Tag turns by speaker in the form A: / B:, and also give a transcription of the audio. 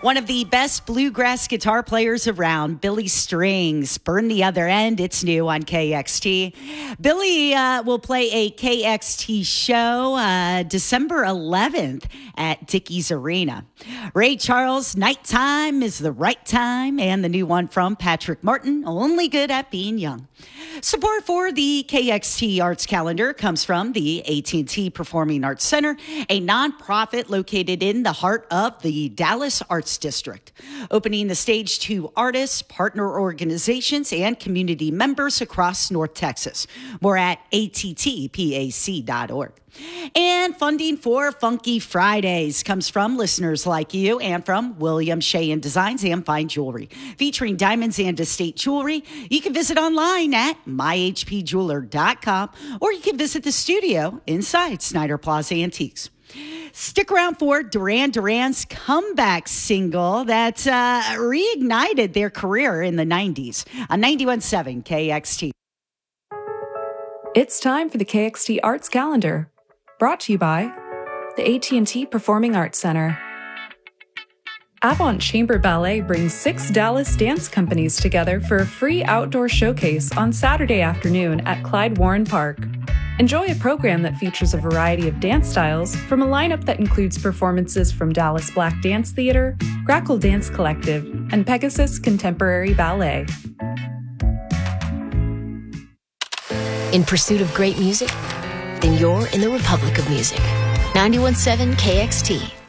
A: One of the best bluegrass guitar players around, Billy Strings. Burn the Other End. It's new on KXT. Billy will play a KXT show December 11th at Dickies Arena. Ray Charles, Nighttime is the Right Time, and the new one from Patrick Martin, Only Good at Being Young. Support for the KXT Arts Calendar comes from the AT&T Performing Arts Center, a nonprofit located in the heart of the Dallas Arts District, opening the stage to artists, partner organizations, and community members across North Texas. More at attpac.org. And funding for Funky Fridays comes from listeners like you and from William Shea Designs and Fine Jewelry, featuring diamonds and estate jewelry. You can visit online at myhpjeweler.com, or you can visit the studio inside Snyder Plaza Antiques. Stick around for Duran Duran's comeback single that reignited their career in the 90s on 91.7 KXT.
B: It's time for the KXT Arts Calendar, brought to you by the AT&T Performing Arts Center. Avant Chamber Ballet brings 6 Dallas dance companies together for a free outdoor showcase on Saturday afternoon at Clyde Warren Park. Enjoy a program that features a variety of dance styles from a lineup that includes performances from Dallas Black Dance Theater, Grackle Dance Collective, and Pegasus Contemporary Ballet.
C: In pursuit of great music? Then you're in the Republic of Music. 91.7 KXT.